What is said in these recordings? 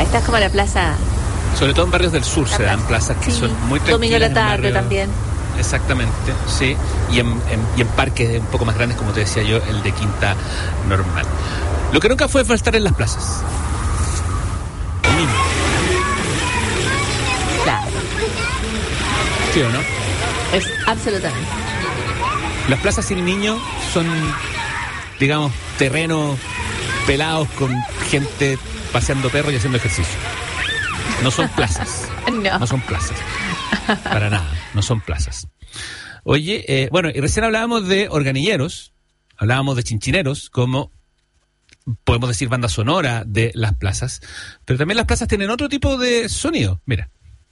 Esta es como la plaza. Sobre todo en barrios del sur se dan plazas que son muy tranquilas. Domingo a la tarde también. Exactamente, sí. Y en parques un poco más grandes, como te decía yo, el de Quinta Normal. Lo que nunca fue estar en las plazas. El niño. Claro. ¿Sí o no? Es absolutamente. Las plazas sin niños son, digamos, terrenos pelados con gente paseando perros y haciendo ejercicio. No son plazas. No son plazas. Para nada, no son plazas. Oye, bueno, y recién hablábamos de organilleros, hablábamos de chinchineros, como podemos decir banda sonora de las plazas, pero también las plazas tienen otro tipo de sonido. Mira.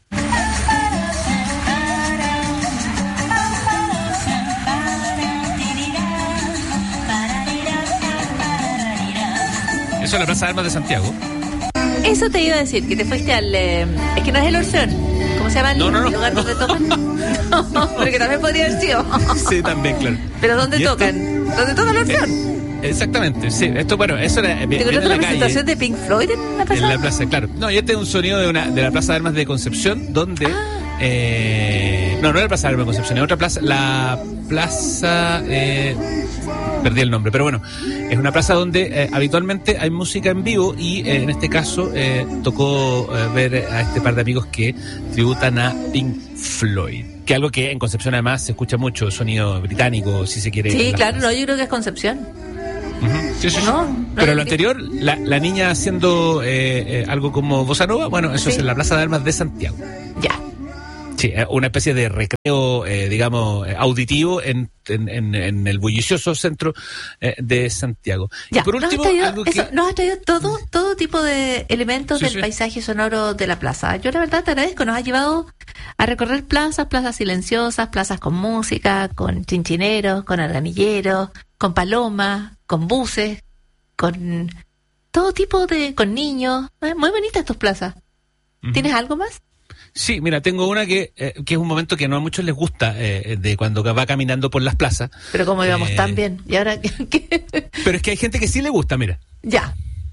Eso es la Plaza de Armas de Santiago. Eso te iba a decir, que te fuiste al... es que no es el Orfeón. ¿Cómo se llama el lugar donde tocan? No, porque también podría haber sido. Sí, también, claro. ¿Pero dónde tocan? ¿Dónde toca el Orfeón? Exactamente, sí. Esto, bueno, eso era... ¿Te acuerdas la presentación de Pink Floyd en la plaza? En la plaza, claro. No, y este es un sonido de la Plaza de Armas de Concepción, donde... no era la Plaza de Armas de Concepción, es otra plaza. La plaza... perdí el nombre, pero bueno, es una plaza donde habitualmente hay música en vivo y en este caso tocó ver a este par de amigos que tributan a Pink Floyd, que algo que en Concepción además se escucha mucho, sonido británico, si se quiere. Sí, claro, no, yo creo que es Concepción. Sí. Pero lo anterior, la niña haciendo algo como bossa nova, bueno, eso es en la Plaza de Armas de Santiago. Ya. Sí, una especie de recreo, digamos, auditivo en el bullicioso centro de Santiago. Ya, y por último, nos ha traído todo tipo de elementos del paisaje sonoro de la plaza. Yo la verdad te agradezco, nos ha llevado a recorrer plazas silenciosas, plazas con música, con chinchineros, con arganilleros, con palomas, con buses, con todo tipo con niños. Muy bonitas tus plazas. ¿Tienes algo más? Sí, mira, tengo una que es un momento que no a muchos les gusta, de cuando va caminando por las plazas. Pero como íbamos tan bien, ¿y ahora qué? Pero es que hay gente que sí le gusta, mira. Ya.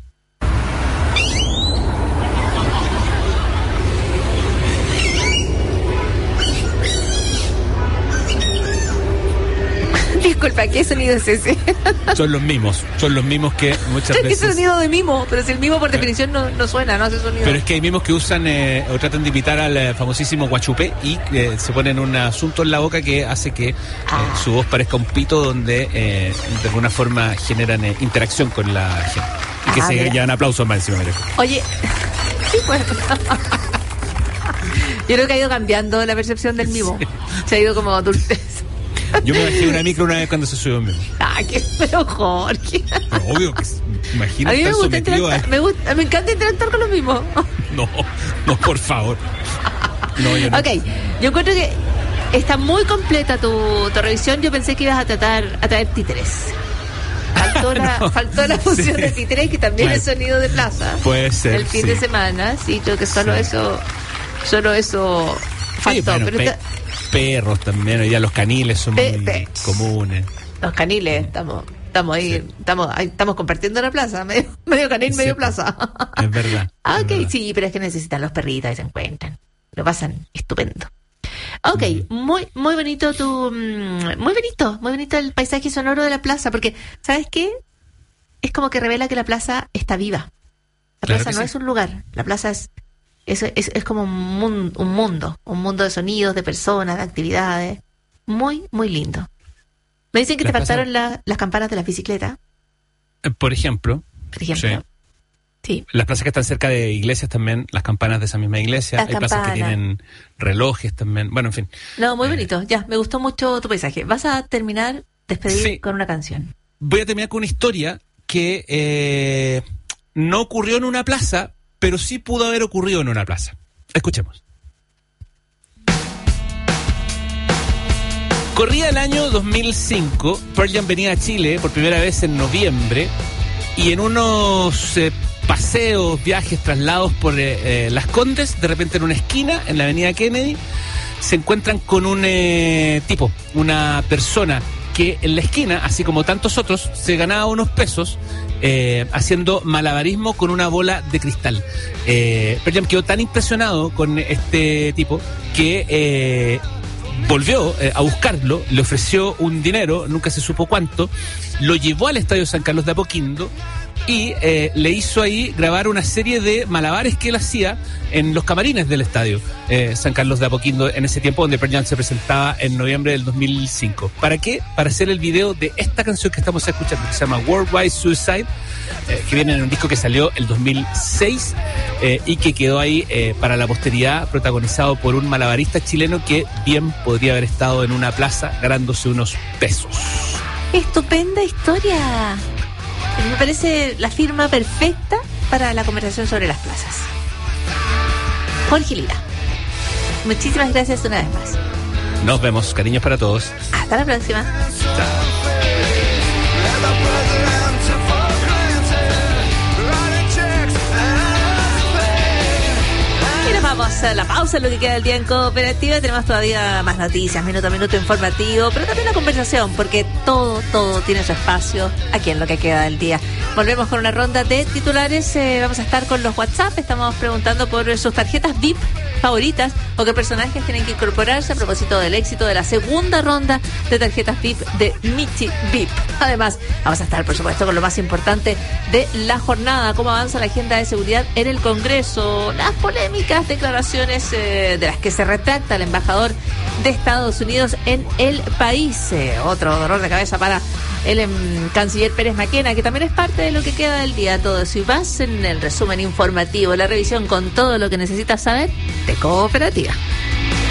Disculpa, ¿qué sonido es ese? Son los mimos que muchas veces... ¿Qué sonido de mimo? Pero si el mimo por definición no suena, no hace sonido. Pero es que hay mimos que usan o tratan de imitar al famosísimo guachupé y se ponen un asunto en la boca que hace que su voz parezca un pito donde de alguna forma generan interacción con la gente. Y que se llevan aplausos más encima. Oye, sí, pues... Yo creo que ha ido cambiando la percepción del mimo. Sí. Se ha ido como adultez. Yo me bajé una micro una vez cuando se subió un mimo. Pero Jorge. No, obvio que imagínate. A mí me encanta interactuar con los mimos. No, por favor. No, yo no. Ok, yo encuentro que está muy completa tu revisión. Yo pensé que ibas a traer títeres. Faltó la función de títeres, que también es sonido de plaza. Puede ser. El fin de semana, sí, creo que solo eso faltó. Sí, bueno, pero perros también, ya los caniles son muy comunes. Los caniles, estamos ahí, estamos compartiendo la plaza, medio canil, medio plaza. Es verdad. Ok, es verdad. Sí, pero es que necesitan los perritos y se encuentran. Lo pasan estupendo. Ok, muy bonito muy bonito el paisaje sonoro de la plaza, porque, ¿sabes qué? Es como que revela que la plaza está viva. La plaza no es un lugar, la plaza es como un mundo de sonidos, de personas, de actividades. Muy, muy lindo. Me dicen que te faltaron las campanas de la bicicleta. Por ejemplo. Sí. Las plazas que están cerca de iglesias también, las campanas de esa misma iglesia. Hay plazas que tienen relojes también. Bueno, en fin. No, muy bonito. Ya, me gustó mucho tu paisaje. Vas a despedir con una canción. Voy a terminar con una historia que no ocurrió en una plaza, pero sí pudo haber ocurrido en una plaza. Escuchemos. Corría el año 2005, Pearl Jam venía a Chile por primera vez en noviembre, y en unos paseos, viajes, traslados por Las Condes, de repente en una esquina, en la avenida Kennedy, se encuentran con una persona que en la esquina, así como tantos otros, se ganaba unos pesos haciendo malabarismo con una bola de cristal. Pearl Jam quedó tan impresionado con este tipo que volvió a buscarlo, le ofreció un dinero, nunca se supo cuánto, lo llevó al Estadio San Carlos de Apoquindo y le hizo ahí grabar una serie de malabares que él hacía en los camarines del estadio San Carlos de Apoquindo en ese tiempo, donde Pearl Jam se presentaba en noviembre del 2005. ¿Para qué? Para hacer el video de esta canción que estamos escuchando, que se llama Worldwide Suicide, que viene en un disco que salió el 2006 y que quedó ahí para la posteridad, protagonizado por un malabarista chileno que bien podría haber estado en una plaza ganándose unos pesos. Estupenda historia. Me parece la firma perfecta para la conversación sobre las plazas. Jorge Lira, muchísimas gracias una vez más. Nos vemos, cariños para todos. Hasta la próxima. Chao. Vamos a la pausa, lo que queda del día en Cooperativa. Tenemos todavía más noticias, minuto a minuto informativo, pero también la conversación, porque todo tiene su espacio aquí en lo que queda del día. Volvemos con una ronda de titulares. Vamos a estar con los WhatsApp. Estamos preguntando por sus tarjetas VIP favoritas o qué personajes tienen que incorporarse a propósito del éxito de la segunda ronda de tarjetas VIP de Michi VIP. Además, vamos a estar, por supuesto, con lo más importante de la jornada, cómo avanza la agenda de seguridad en el Congreso, las polémicas declaraciones de las que se retracta el embajador de Estados Unidos en el país. Otro dolor de cabeza para el canciller Pérez Maquena, que también es parte de lo que queda del día. Todo eso y más en el resumen informativo, la revisión con todo lo que necesitas saber de Cooperativa.